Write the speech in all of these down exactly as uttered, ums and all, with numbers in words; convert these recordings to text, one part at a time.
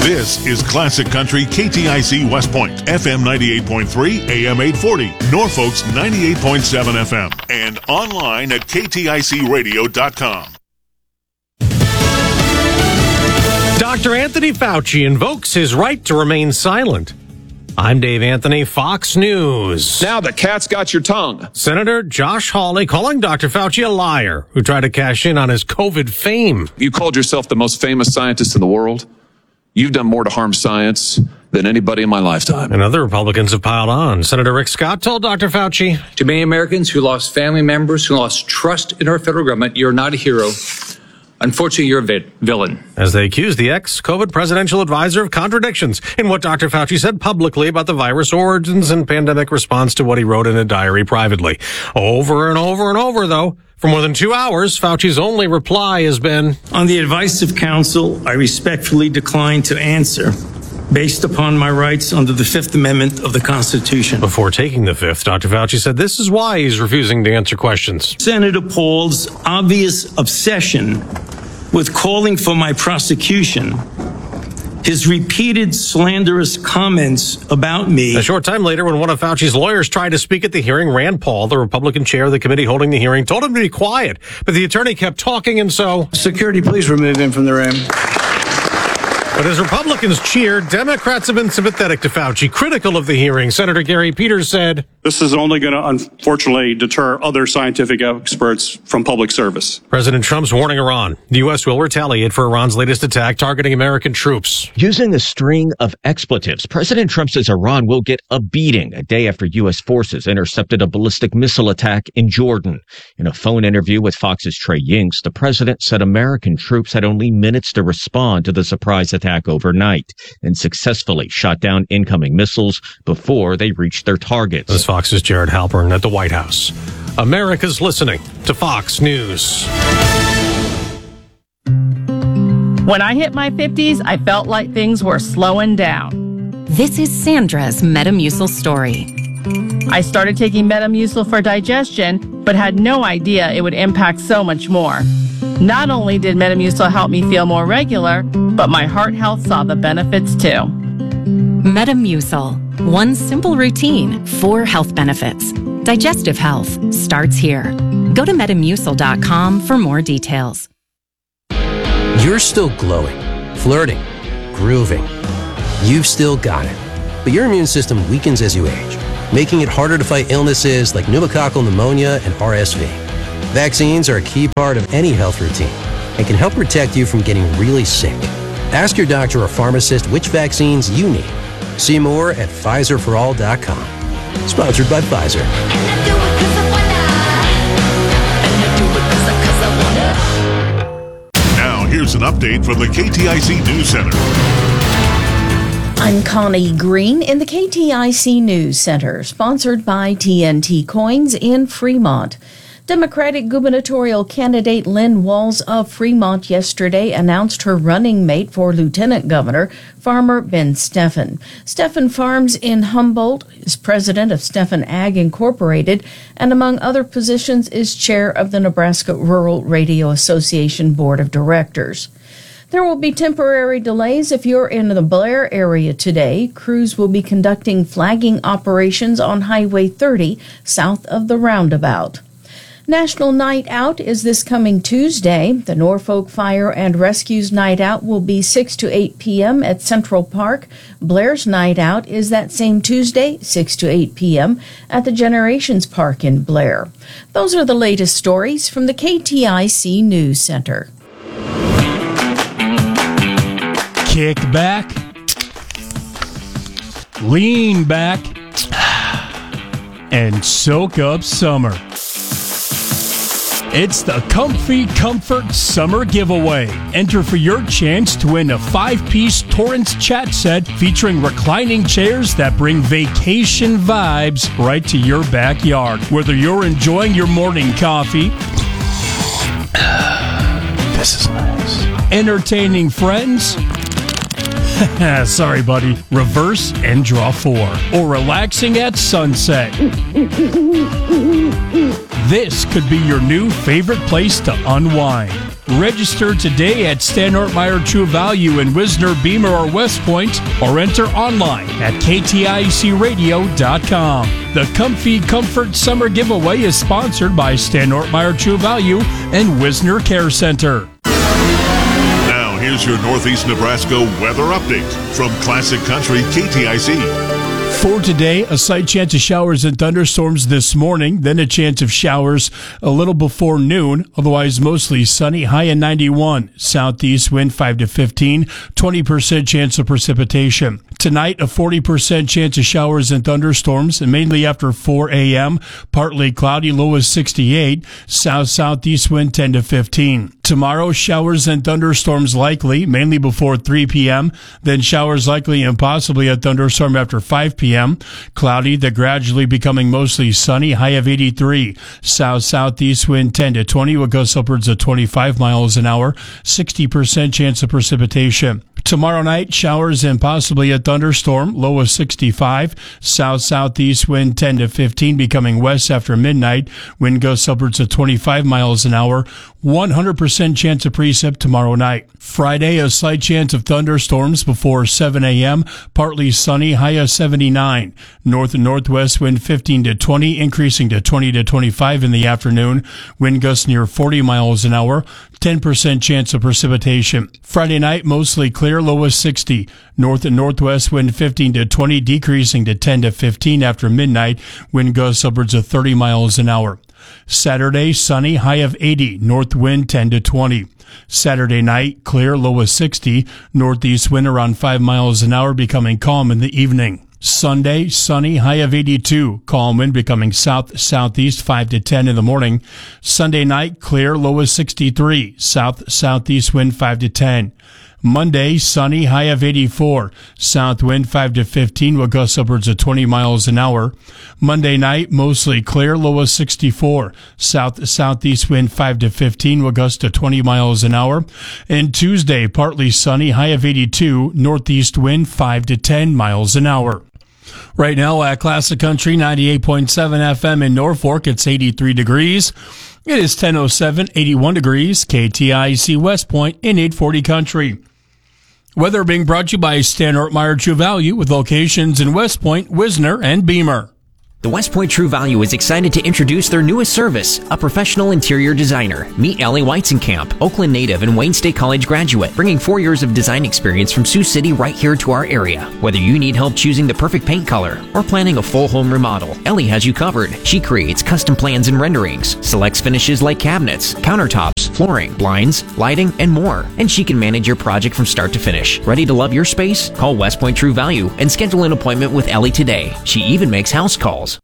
This is Classic Country K T I C West Point, F M ninety-eight point three, A M eight forty, Norfolk's ninety-eight point seven F M, and online at K T I C radio dot com. Doctor Anthony Fauci invokes his right to remain silent. I'm Dave Anthony, Fox News. Now the cat's got your tongue. Senator Josh Hawley calling Doctor Fauci a liar who tried to cash in on his COVID fame. You called yourself the most famous scientist in the world. You've done more to harm science than anybody in my lifetime. And other Republicans have piled on. Senator Rick Scott told Doctor Fauci, to many Americans who lost family members, who lost trust in our federal government, you're not a hero. Unfortunately, you're a vi- villain. As they accused the ex-COVID presidential advisor of contradictions in what Doctor Fauci said publicly about the virus origins and pandemic response to what he wrote in a diary privately. Over and over and over, though, for more than two hours, Fauci's only reply has been, on the advice of counsel, I respectfully decline to answer based upon my rights under the Fifth Amendment of the Constitution. Before taking the fifth, Doctor Fauci said this is why he's refusing to answer questions. Senator Paul's obvious obsession with calling for my prosecution, his repeated slanderous comments about me. A short time later, when one of Fauci's lawyers tried to speak at the hearing, Rand Paul, the Republican chair of the committee holding the hearing, told him to be quiet. But the attorney kept talking, and so... Security, please remove him from the room. But as Republicans cheered, Democrats have been sympathetic to Fauci, critical of the hearing. Senator Gary Peters said, this is only going to, unfortunately, deter other scientific experts from public service. President Trump's warning Iran. The U S will retaliate for Iran's latest attack targeting American troops. Using a string of expletives, President Trump says Iran will get a beating a day after U S forces intercepted a ballistic missile attack in Jordan. In a phone interview with Fox's Trey Yingst, the president said American troops had only minutes to respond to the surprise attack. attack overnight and successfully shot down incoming missiles before they reached their targets. This is Fox's Jared Halpern at the White House. America's listening to Fox News. When I hit my fifties, I felt like things were slowing down. This is Sandra's Metamucil story. I started taking Metamucil for digestion, but had no idea it would impact so much more. Not only did Metamucil help me feel more regular, but my heart health saw the benefits too. Metamucil. One simple routine, four health benefits. Digestive health starts here. Go to metamucil dot com for more details. You're still glowing, flirting, grooving. You've still got it. But your immune system weakens as you age, making it harder to fight illnesses like pneumococcal pneumonia and R S V. Vaccines are a key part of any health routine and can help protect you from getting really sick. Ask your doctor or pharmacist which vaccines you need. See more at Pfizer for all dot com. Sponsored by Pfizer. Now, here's an update from the K T I C News Center. I'm Connie Green in the K T I C News Center, sponsored by T N T Coins in Fremont. Democratic gubernatorial candidate Lynn Walls of Fremont yesterday announced her running mate for lieutenant governor, farmer Ben Steffen. Steffen farms in Humboldt, is president of Steffen Ag Incorporated, and among other positions is chair of the Nebraska Rural Radio Association Board of Directors. There will be temporary delays if you're in the Blair area today. Crews will be conducting flagging operations on Highway thirty south of the roundabout. National Night Out is this coming Tuesday. The Norfolk Fire and Rescue's Night Out will be six to eight p.m. at Central Park. Blair's Night Out is that same Tuesday, six to eight p.m. at the Generations Park in Blair. Those are the latest stories from the K T I C News Center. Kick back, lean back, and soak up summer. It's the Comfy Comfort Summer Giveaway. Enter for your chance to win a five-piece Torrance chat set featuring reclining chairs that bring vacation vibes right to your backyard. Whether you're enjoying your morning coffee, this is nice, entertaining friends, sorry buddy, reverse and draw four, or relaxing at sunset. This could be your new favorite place to unwind. Register today at Stan Ortmeyer True Value in Wisner, Beamer, or West Point, or enter online at K T I C radio dot com. The Comfy Comfort Summer Giveaway is sponsored by Stan Ortmeyer True Value and Wisner Care Center. Now, here's your Northeast Nebraska weather update from Classic Country K T I C. For today, a slight chance of showers and thunderstorms this morning, then a chance of showers a little before noon, otherwise mostly sunny, high in ninety-one. Southeast wind five to fifteen, twenty percent chance of precipitation. Tonight, a forty percent chance of showers and thunderstorms, and mainly after four a.m., partly cloudy, low is sixty-eight, south-southeast wind ten to fifteen. Tomorrow, showers and thunderstorms likely, mainly before three p.m., then showers likely and possibly a thunderstorm after five p.m. Cloudy, then gradually becoming mostly sunny, high of eighty-three. South-southeast wind ten to twenty will gust upwards of twenty-five miles an hour, sixty percent chance of precipitation. Tomorrow night, showers and possibly a thunderstorm, low of sixty-five. South-southeast wind ten to fifteen, becoming west after midnight. Wind gusts upwards of twenty-five miles an hour. one hundred percent chance of precip tomorrow night. Friday, a slight chance of thunderstorms before seven a.m. Partly sunny, high of seventy-nine. North and northwest wind fifteen to twenty, increasing to twenty to twenty-five in the afternoon. Wind gusts near forty miles an hour. ten percent chance of precipitation. Friday night, mostly clear, low of sixty. North and northwest wind fifteen to twenty, decreasing to ten to fifteen after midnight. Wind gusts upwards of thirty miles an hour. Saturday, sunny, high of eighty. North wind ten to twenty. Saturday night, clear, low of sixty. Northeast wind around five miles an hour, becoming calm in the evening. Sunday, sunny, high of eighty-two. Calm wind becoming south-southeast five to ten in the morning. Sunday night, clear, low of sixty-three. South-southeast wind five to ten. Monday, sunny, high of eighty-four. South wind five to fifteen will gust upwards of twenty miles an hour. Monday night, mostly clear, low of sixty-four. South-southeast wind five to fifteen will gust to twenty miles an hour. And Tuesday, partly sunny, high of eighty-two. Northeast wind five to ten miles an hour. Right now at Classic Country ninety-eight point seven F M in Norfolk, it's eighty-three degrees. It is ten oh seven, eighty-one degrees, K T I C West Point in eight forty Country. Weather being brought to you by Stan Ortmeyer True Value with locations in West Point, Wisner, and Beamer. The West Point True Value is excited to introduce their newest service, a professional interior designer. Meet Allie Weizenkamp, Oakland native and Wayne State College graduate, bringing four years of design experience from Sioux City right here to our area. Whether you need help choosing the perfect paint color or planning a full home remodel, Ellie has you covered. She creates custom plans and renderings, selects finishes like cabinets, countertops, flooring, blinds, lighting, and more. And she can manage your project from start to finish. Ready to love your space? Call West Point True Value and schedule an appointment with Ellie today. She even makes house calls.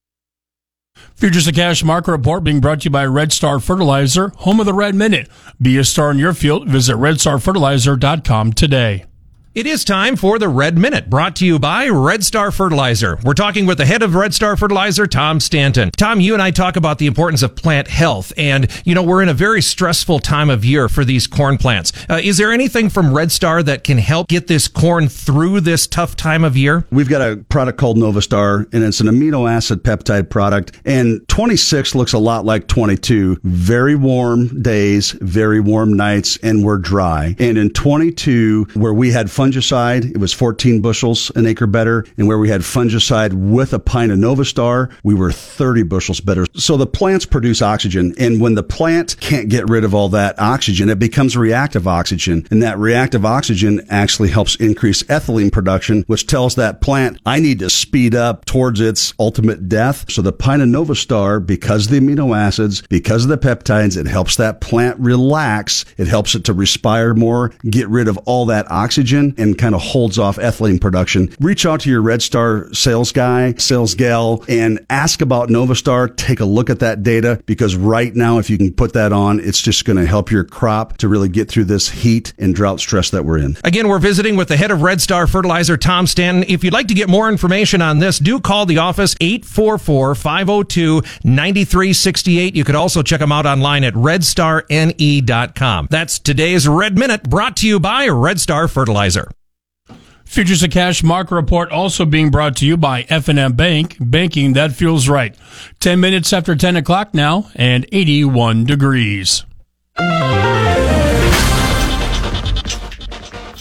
Futures of Cash Market Report being brought to you by Red Star Fertilizer, home of the Red Minute. Be a star in your field. Visit red star fertilizer dot com today. It is time for the Red Minute, brought to you by Red Star Fertilizer. We're talking with the head of Red Star Fertilizer, Tom Stanton. Tom, you and I talk about the importance of plant health, and, you know, we're in a very stressful time of year for these corn plants. Uh, is there anything from Red Star that can help get this corn through this tough time of year? We've got a product called Novastar, and it's an amino acid peptide product, and twenty-six looks a lot like twenty-two. Very warm days, very warm nights, and we're dry. And in twenty-two, where we had fun fungicide, it was fourteen bushels an acre better. And where we had fungicide with a pint of Novastar, we were thirty bushels better. So the plants produce oxygen. And when the plant can't get rid of all that oxygen, it becomes reactive oxygen. And that reactive oxygen actually helps increase ethylene production, which tells that plant, I need to speed up towards its ultimate death. So the pint of Novastar, because of the amino acids, because of the peptides, it helps that plant relax. It helps it to respire more, get rid of all that oxygen, and kind of holds off ethylene production. Reach out to your Red Star sales guy, sales gal, and ask about Novastar. Take a look at that data, because right now, if you can put that on, it's just going to help your crop to really get through this heat and drought stress that we're in. Again, we're visiting with the head of Red Star Fertilizer, Tom Stanton. If you'd like to get more information on this, do call the office, eight four four, five oh two, nine three six eight. You could also check them out online at red star n e dot com. That's today's Red Minute, brought to you by Red Star Fertilizer. Futures of Cash Market Report also being brought to you by F and M Bank, banking that feels right. Ten minutes after ten o'clock now, and eighty-one degrees.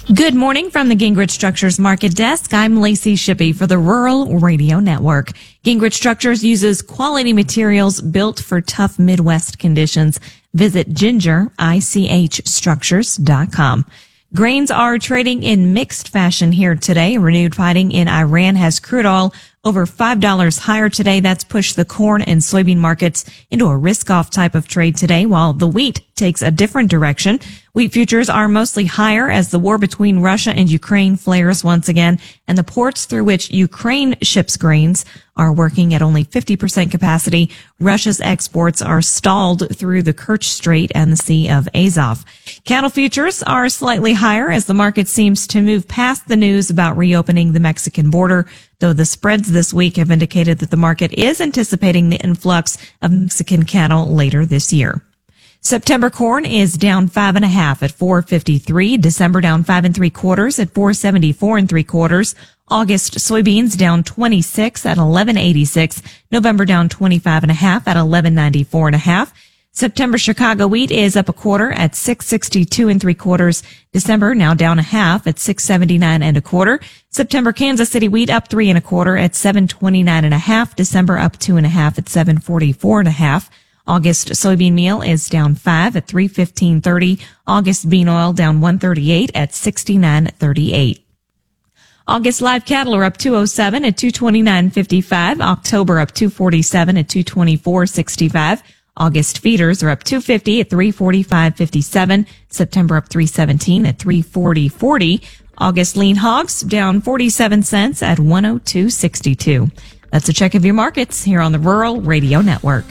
Good morning from the Gingrich Structures Market Desk. I'm Lacey Shippey for the Rural Radio Network. Gingrich Structures uses quality materials built for tough Midwest conditions. Visit ginger ich structures dot com. Grains are trading in mixed fashion here today. Renewed fighting in Iran has crude oil over five dollars higher today. That's pushed the corn and soybean markets into a risk-off type of trade today, while the wheat takes a different direction. Wheat futures are mostly higher as the war between Russia and Ukraine flares once again, and the ports through which Ukraine ships grains are working at only fifty percent capacity. Russia's exports are stalled through the Kerch Strait and the Sea of Azov. Cattle futures are slightly higher as the market seems to move past the news about reopening the Mexican border, though the spreads this week have indicated that the market is anticipating the influx of Mexican cattle later this year. September corn is down five and a half at four fifty-three. December down five and three quarters at four seventy-four and three quarters. August soybeans down twenty-six at eleven eighty-six. November down twenty-five and a half at eleven ninety-four and a half. September Chicago wheat is up a quarter at six sixty-two and three quarters. December now down a half at six seventy-nine and a quarter. September Kansas City wheat up three and a quarter at seven twenty-nine and a half. December up two and a half at seven forty-four and a half. August soybean meal is down five at three fifteen thirty. August bean oil down one thirty-eight at sixty-nine thirty-eight. August live cattle are up two oh seven at two twenty-nine fifty-five. October up two forty-seven at two twenty-four sixty-five. August feeders are up two fifty at three forty-five fifty-seven. September up three seventeen at three forty forty. August lean hogs down forty-seven cents at one oh two sixty-two. That's a check of your markets here on the Rural Radio Network.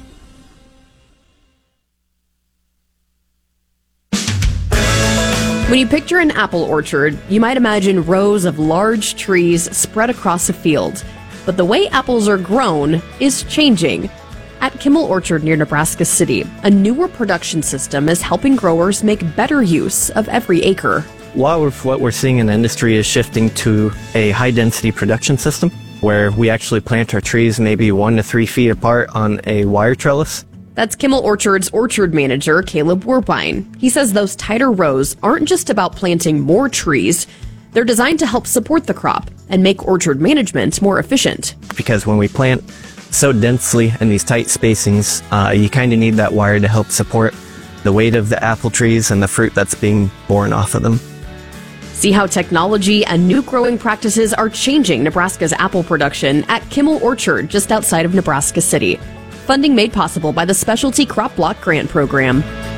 When you picture an apple orchard, you might imagine rows of large trees spread across a field. But the way apples are grown is changing. At Kimmel Orchard near Nebraska City, a newer production system is helping growers make better use of every acre. A lot of what we're seeing in the industry is shifting to a high-density production system where we actually plant our trees maybe one to three feet apart on a wire trellis. That's Kimmel Orchard's orchard manager, Caleb Werbine. He says those tighter rows aren't just about planting more trees. They're designed to help support the crop and make orchard management more efficient. Because when we plant so densely in these tight spacings, uh, you kind of need that wire to help support the weight of the apple trees and the fruit that's being born off of them. See how technology and new growing practices are changing Nebraska's apple production at Kimmel Orchard just outside of Nebraska City. Funding made possible by the Specialty Crop Block Grant Program.